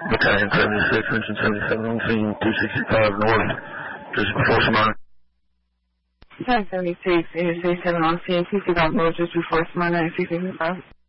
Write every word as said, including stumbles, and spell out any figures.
Battalion seventy-six, engine seventy-seven, on scene two sixty-five north, just before Smyrna. Battalion seventy-six, engine seventy-seven, on scene two sixty-five north, just before Smyrna, six sixty-five.